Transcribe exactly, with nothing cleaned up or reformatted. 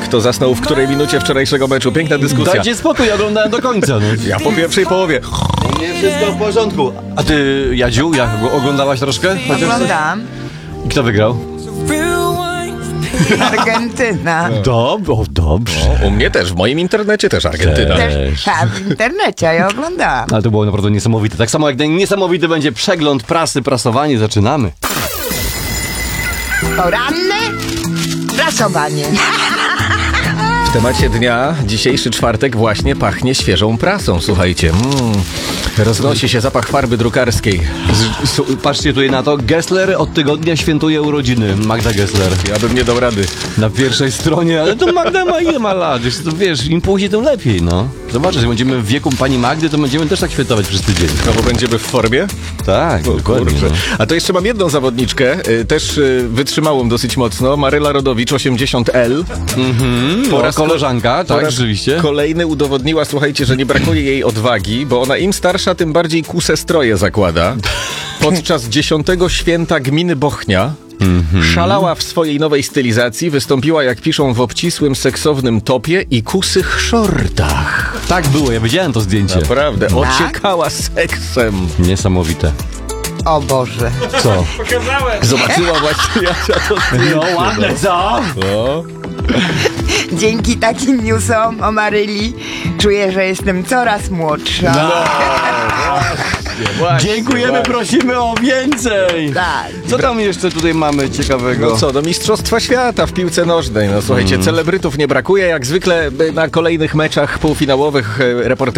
kto zasnął w której minucie wczorajszego meczu. Piękna dyskusja. Dajcie spokój, ja oglądałem do końca. No. Ja po pierwszej połowie. Nie, wszystko w porządku. A ty, Jadziu, jak oglądałaś troszkę? Chociaż Oglądam. I kto wygrał? Argentyna. Dob o, dobrze. O, u mnie też, w moim internecie też Argentyna. Też, a w internecie, a ja oglądałam. Ale to było naprawdę niesamowite. Tak samo jak niesamowity będzie przegląd prasy, prasowanie. Zaczynamy. Poranne prasowanie. W temacie dnia dzisiejszy czwartek właśnie pachnie świeżą prasą. Słuchajcie, mm, roznosi się zapach farby drukarskiej. Z, s, patrzcie tutaj na to. Gessler od tygodnia świętuje urodziny. Magda Gessler. Ja bym nie dał rady. Na pierwszej stronie, ale to Magda ma ile ma lat? Wiesz, to wiesz, im później, tym lepiej, no. Zobaczysz, jak będziemy w wieku pani Magdy, to będziemy też tak świętować przez tydzień. No bo będziemy w formie? Tak, O, dokładnie. kurczę. No. A to jeszcze mam jedną zawodniczkę, y, też y, wytrzymałą dosyć mocno, Maryla Rodowicz, osiemdziesiąt L. Mhm, Po no, raz koleżanka, Po tak, raz rzeczywiście. kolejny udowodniła, słuchajcie, że nie brakuje jej odwagi, bo ona im starsza, tym bardziej kuse stroje zakłada. Podczas dziesiątego święta gminy Bochnia szalała w swojej nowej stylizacji, wystąpiła, jak piszą, w obcisłym, seksownym topie i kusych szortach. Tak było, ja widziałem to zdjęcie. Naprawdę, ociekała seksem. Niesamowite. O Boże. Co? Zobaczyła właśnie, Jasia, to zdjęcie. No ładne, co? No. Dzięki takim newsom o Maryli czuję, że jestem coraz młodsza. No. Właśnie, Dziękujemy, właśnie. prosimy o więcej. Tak. Co tam jeszcze tutaj mamy ciekawego? No co, do Mistrzostwa Świata w piłce nożnej. No słuchajcie, celebrytów nie brakuje. Jak zwykle na kolejnych meczach półfinałowych reporterzy